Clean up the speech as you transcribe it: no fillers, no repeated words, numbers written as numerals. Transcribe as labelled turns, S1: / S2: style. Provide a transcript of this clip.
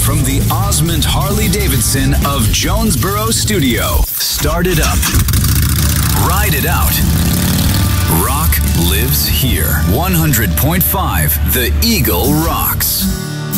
S1: from the Osmond Harley-Davidson of Jonesboro Studio. Start it up. Ride it out. Rock lives here. 100.5 The Eagle rocks.